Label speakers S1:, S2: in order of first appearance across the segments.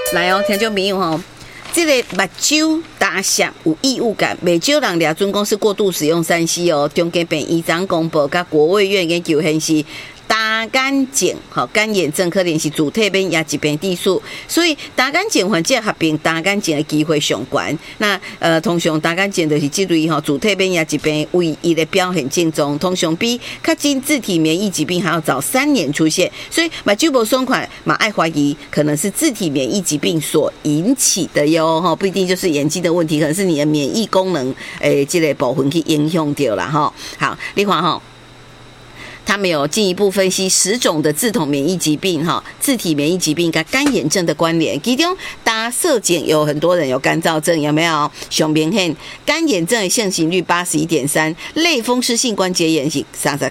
S1: 来哦，听众朋友吼，这个目睭打癢有异物感，未少人抓准讲是过度使用3C哦。中间病医长公布，甲国卫院研究显示。大干症，干眼症可能是主体免疫疾病指数，所以大干症患者合并大干症的机会上高。那通常大干症就是这类主体免疫疾病唯一的表现症状，通常比较近自体免疫疾病还要早3年出现。所以目睭无爽快，嘛爱怀疑可能是自体免疫疾病所引起的哟，不一定就是眼睛的问题，可能是你的免疫功能这个部分去影响到啦哈。好，你看哈。他们有进一步分析10种的自体免疫疾病，自体免疫疾病跟干眼症的关联。其中，大色碱有很多人有干燥症，有没有？上明显干眼症的盛行率81.3%，类风湿性关节炎是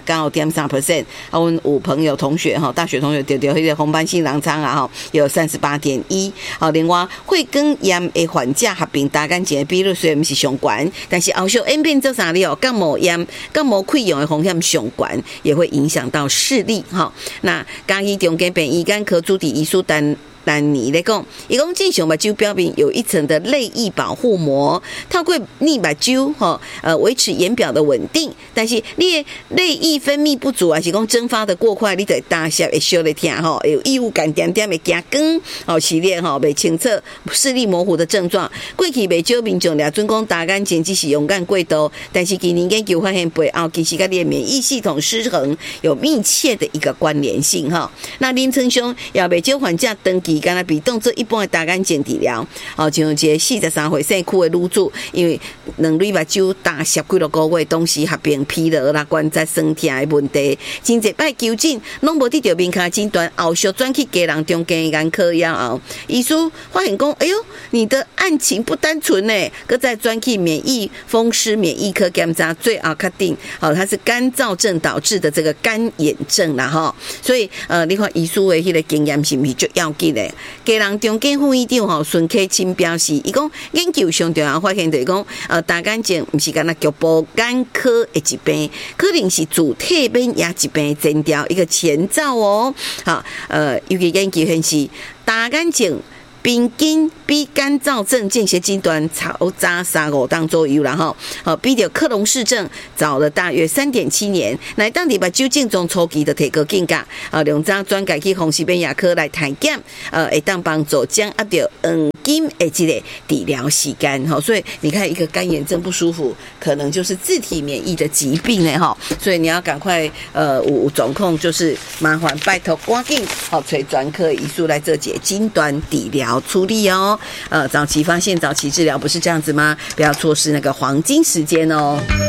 S1: 39.3%。我有朋友同学大学同学得那个红斑性狼疮啊，有38.1%。另外会跟炎的患者合并大干症的比率虽然不是上高，但是后续演变做啥哩哦？感冒炎、感冒溃疡的风险上高，也会影响到视力哈。那嘉义中间病医肝科主治医师丹尼来讲，伊讲正常目睭表面有一层的泪液保护膜，透过逆目睭维持眼表的稳定。但是你的泪液分泌不足，还是讲蒸发的过快，你在大小会烧的痛有异物感点点的惊光洗脸未清澈、视力模糊的症状。过去未少民众抓准讲大干症只是勇敢过度，但是今年研究发现背后其实跟你的免疫系统失衡有密切的一个关联性哈。那临床上也未少患者登记。敢若比当做一般的大干症治疗，像一个43岁姓区的女子，因为两蕊目睭大湿几落个月，同时合并疲劳啦、关节酸痛的问题，真侪摆求诊，拢无得到面卡诊断，后续转去家人中间眼科以后，医师发现讲，哎呦，你的案情不单纯呢，搁再转去风湿免疫科检查，最后确定，它是干燥症导致的这个干眼症啦哈。所以你看医师的迄个经验是不是最要紧的？家人中间副院长孙克清表示，伊讲研究上重要发现就是讲，大干症不是干那局部眼科的疾病，可能是主体免疫疾病的前兆一个前兆哦。好，尤其研究显示，大干症平均比干燥症间歇诊断早3-5档左右啦哈，比着克隆氏症早了大约3.7年。那当你把酒症中初期的提高境界两张专家去风湿免疫科来体检，会当帮助降压到金的这个治疗时间哈。所以你看，一个干眼症不舒服，可能就是自体免疫的疾病呢哈。所以你要赶快有状况，就是麻烦拜托赶紧找专科医师来做解诊断治疗处理哦。早期发现，早期治疗不是这样子吗？不要错失那个黄金时间哦。